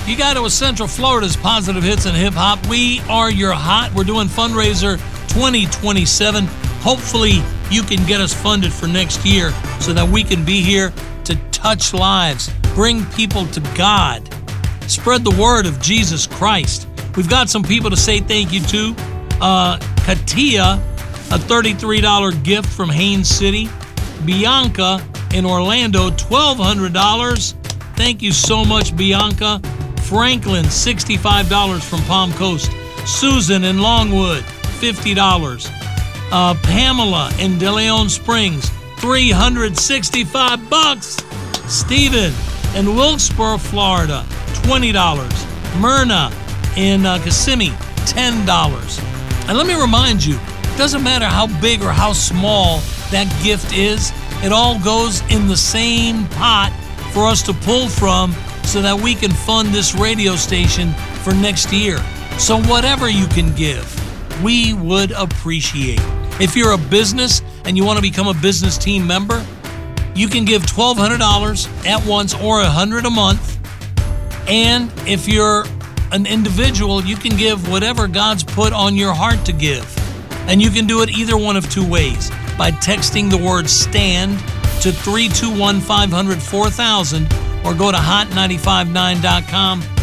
You got to Central Florida's Positive Hits and Hip Hop. We are your hot. We're doing fundraiser 2027. Hopefully you can get us funded for next year so that we can be here to touch lives, bring people to God, spread the word of Jesus Christ. We've got some people to say thank you to. Katia, a $33 gift from Haines City. Bianca in Orlando, $1,200. Thank you so much, Bianca. Franklin, $65 from Palm Coast. Susan in Longwood, $50. Pamela in De Leon Springs, $365. Stephen in Wilkesboro, Florida, $20. Myrna in Kissimmee, $10. And let me remind you, it doesn't matter how big or how small that gift is, it all goes in the same pot for us to pull from so that we can fund this radio station for next year. So whatever you can give, we would appreciate. If you're a business and you want to become a business team member, you can give $1,200 at once or $100 a month. And if you're an individual, you can give whatever God's put on your heart to give. And you can do it either one of two ways. By texting the word STAND to 321-500-4000 or go to hot959.com